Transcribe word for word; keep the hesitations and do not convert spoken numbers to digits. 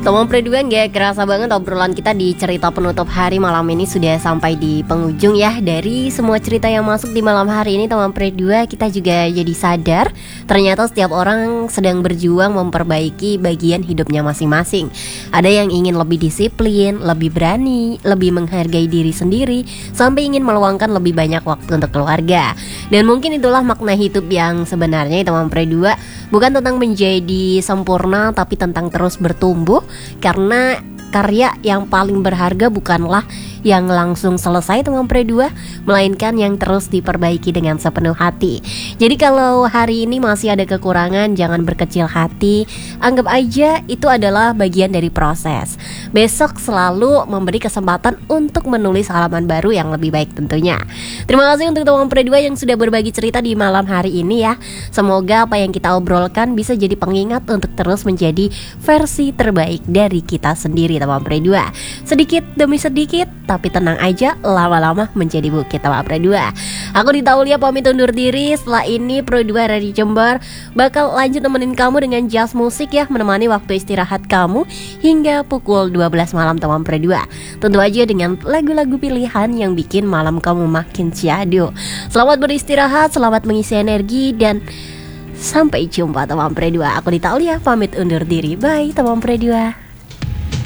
Teman Predua, nggak kerasa banget obrolan kita di cerita penutup hari malam ini sudah sampai di penghujung ya. Dari semua cerita yang masuk di malam hari ini teman Predua, kita juga jadi sadar ternyata setiap orang sedang berjuang memperbaiki bagian hidupnya masing-masing. Ada yang ingin lebih disiplin, lebih berani, lebih menghargai diri sendiri, sampai ingin meluangkan lebih banyak waktu untuk keluarga. Dan mungkin itulah makna hidup yang sebenarnya teman Predua, bukan tentang menjadi sempurna tapi tentang terus bertumbuh. Karena karya yang paling berharga bukanlah yang langsung selesai teman Predua, melainkan yang terus diperbaiki dengan sepenuh hati. Jadi kalau hari ini masih ada kekurangan, jangan berkecil hati. Anggap aja itu adalah bagian dari proses. Besok selalu memberi kesempatan untuk menulis halaman baru yang lebih baik tentunya. Terima kasih untuk teman Predua yang sudah berbagi cerita di malam hari ini ya. Semoga apa yang kita obrolkan bisa jadi pengingat untuk terus menjadi versi terbaik dari kita sendiri teman Predua. Sedikit demi sedikit, tapi tenang aja, lama-lama menjadi bukit teman Predua. Aku Dita Aulia pamit undur diri. Setelah ini Predua dari Jember bakal lanjut nemenin kamu dengan jazz musik ya, menemani waktu istirahat kamu hingga pukul dua belas malam teman Predua. Tentu aja dengan lagu-lagu pilihan yang bikin malam kamu makin syahdu. Selamat beristirahat, selamat mengisi energi, dan sampai jumpa teman Predua. Aku Dita Aulia pamit undur diri. Bye teman Predua.